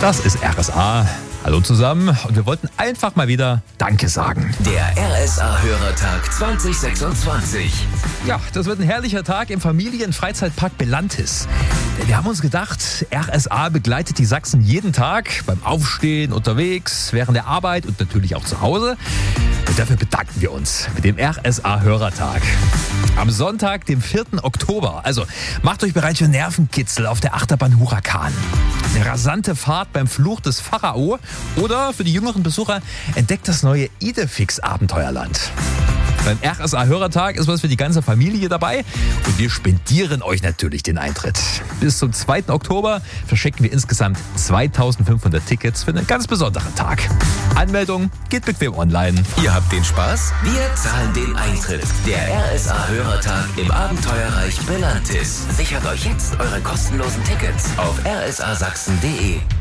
Das ist RSA. Hallo zusammen und wir wollten einfach mal wieder Danke sagen. Der RSA-Hörertag 2026. Ja, das wird ein herrlicher Tag im Familien-Freizeitpark Belantis. Denn wir haben uns gedacht, RSA begleitet die Sachsen jeden Tag beim Aufstehen, unterwegs, während der Arbeit und natürlich auch zu Hause. Und dafür bedanken wir uns mit dem RSA-Hörertag. Am Sonntag, dem 4. Oktober. Also macht euch bereit für Nervenkitzel auf der Achterbahn Huracan. Eine rasante Fahrt beim Fluch des Pharao oder für die jüngeren Besucher entdeckt das neue Idefix-Abenteuerland. Beim RSA-Hörertag ist was für die ganze Familie dabei und wir spendieren euch natürlich den Eintritt. Bis zum 2. Oktober verschenken wir insgesamt 2500 Tickets für einen ganz besonderen Tag. Anmeldung geht bequem online. Ihr habt den Spaß? Wir zahlen den Eintritt. Der RSA-Hörertag im Abenteuerreich Belantis. Sichert euch jetzt eure kostenlosen Tickets auf rsasachsen.de.